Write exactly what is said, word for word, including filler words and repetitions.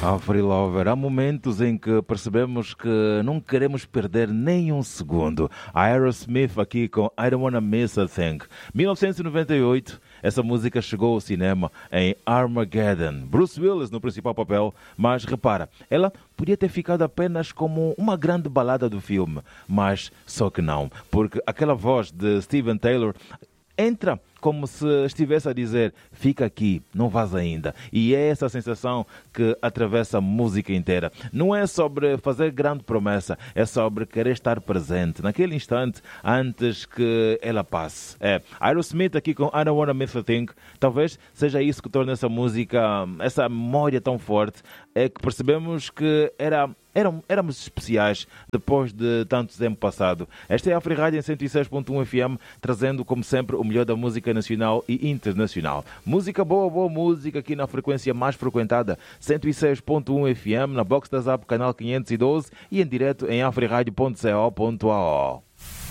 Ah, Free Lover, há momentos em que percebemos que não queremos perder nem um segundo. A Aerosmith aqui com I Don't Wanna Miss a Thing. mil novecentos e noventa e oito, essa música chegou ao cinema em Armageddon. Bruce Willis no principal papel, mas repara, ela podia ter ficado apenas como uma grande balada do filme, mas só que não, porque aquela voz de Steven Taylor entra como se estivesse a dizer, fica aqui, não vás ainda. E é essa sensação que atravessa a música inteira. Não é sobre fazer grande promessa, é sobre querer estar presente naquele instante antes que ela passe. É, Aerosmith aqui com I Don't Wanna Miss a Thing, talvez seja isso que torna essa música, essa memória tão forte, é que percebemos que era... Eram, éramos especiais depois de tanto tempo passado. Esta é a Free Rádio em cento e seis ponto um F M, trazendo, como sempre, o melhor da música nacional e internacional. Música boa, boa música aqui na frequência mais frequentada, cento e seis ponto um F M, na box da Zap, canal quinhentos e doze e em direto em afriradio ponto co ponto a o.